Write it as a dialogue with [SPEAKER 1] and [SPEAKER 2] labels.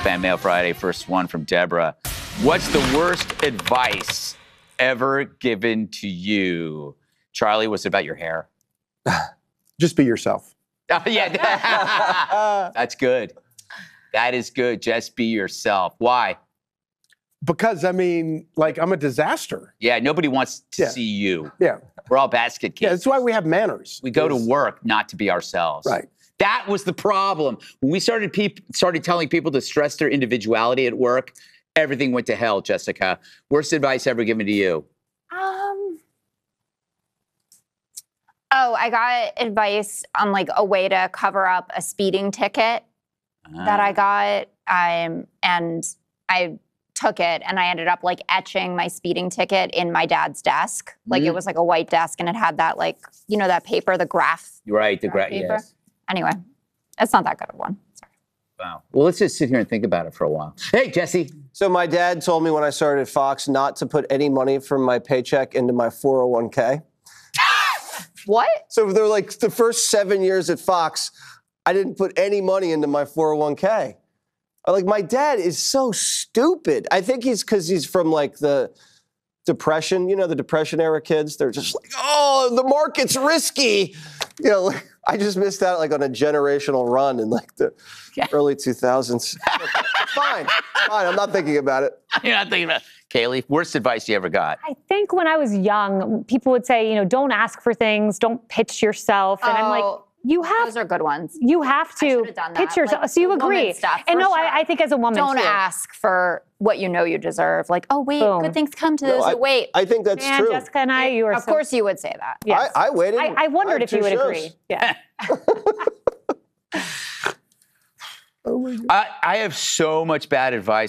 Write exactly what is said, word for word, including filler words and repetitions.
[SPEAKER 1] Fan Mail Friday. First one from Deborah. What's the worst advice ever given to you? Charlie, what's it about your hair?
[SPEAKER 2] Just be yourself.
[SPEAKER 1] Oh, yeah. That's good. That is good. Just be yourself. Why?
[SPEAKER 2] Because, I mean, like, I'm a disaster.
[SPEAKER 1] Yeah, nobody wants to
[SPEAKER 2] Yeah.
[SPEAKER 1] see you.
[SPEAKER 2] Yeah.
[SPEAKER 1] We're all basket
[SPEAKER 2] Yeah,
[SPEAKER 1] kids.
[SPEAKER 2] that's why we have manners.
[SPEAKER 1] We go to
[SPEAKER 2] Yes.
[SPEAKER 1] work not to be ourselves.
[SPEAKER 2] Right.
[SPEAKER 1] That was the problem. When we started peop- started telling people to stress their individuality at work, everything went to hell, Jessica. Worst advice ever given to you?
[SPEAKER 3] Um. Oh, I got advice on like a way to cover up a speeding ticket that I got, um, and I took it, and I ended up like etching my speeding ticket in my dad's desk. Like
[SPEAKER 1] Mm.
[SPEAKER 3] it was like a white desk, and it had that like you know that paper, the graph.
[SPEAKER 1] Right, the
[SPEAKER 3] graph
[SPEAKER 1] gra-
[SPEAKER 3] paper.
[SPEAKER 1] yes.
[SPEAKER 3] Anyway, it's not that good of one. Sorry.
[SPEAKER 1] Wow. Well, let's just sit here and think about it for a while. Hey, Jesse.
[SPEAKER 4] So my dad told me when I started at Fox not to put any money from my paycheck into my four oh one k.
[SPEAKER 3] What?
[SPEAKER 4] So they're like the first seven years at Fox, I didn't put any money into my four oh one k. Like my dad is so stupid. I think he's because he's from like the Depression, you know, the Depression era kids. They're just like, oh, the market's risky. You know, like, I just missed out like on a generational run in like the
[SPEAKER 3] Yeah.
[SPEAKER 4] early two thousands. Fine, fine. I'm not thinking about it.
[SPEAKER 1] You're not thinking about Kaylee, worst advice you ever got?
[SPEAKER 5] I think when I was young, people would say, you know, don't ask for things, don't pitch yourself. And I'm like,
[SPEAKER 3] Oh,
[SPEAKER 5] you have
[SPEAKER 3] those are good ones.
[SPEAKER 5] you have
[SPEAKER 3] I
[SPEAKER 5] to
[SPEAKER 3] should've done
[SPEAKER 5] pitch
[SPEAKER 3] that.
[SPEAKER 5] yourself.
[SPEAKER 3] Like,
[SPEAKER 5] so you
[SPEAKER 3] the woman
[SPEAKER 5] agree.
[SPEAKER 3] stuff,
[SPEAKER 5] and
[SPEAKER 3] for
[SPEAKER 5] no,
[SPEAKER 3] sure.
[SPEAKER 5] I, I think as a woman
[SPEAKER 3] Don't
[SPEAKER 5] too.
[SPEAKER 3] ask for what you know you deserve. Like, oh wait,
[SPEAKER 5] Boom.
[SPEAKER 3] good things come to
[SPEAKER 4] No,
[SPEAKER 3] those
[SPEAKER 4] I,
[SPEAKER 3] who wait.
[SPEAKER 4] I think that's
[SPEAKER 5] Man,
[SPEAKER 4] true.
[SPEAKER 5] Jessica and I, you are
[SPEAKER 3] of
[SPEAKER 5] so,
[SPEAKER 3] course you would say that.
[SPEAKER 5] yes.
[SPEAKER 4] I, I waited.
[SPEAKER 5] I, I wondered
[SPEAKER 4] had
[SPEAKER 5] if you
[SPEAKER 4] two
[SPEAKER 5] would
[SPEAKER 4] shows.
[SPEAKER 5] agree. Yeah.
[SPEAKER 2] Oh my God.
[SPEAKER 1] I, I have so much bad advice.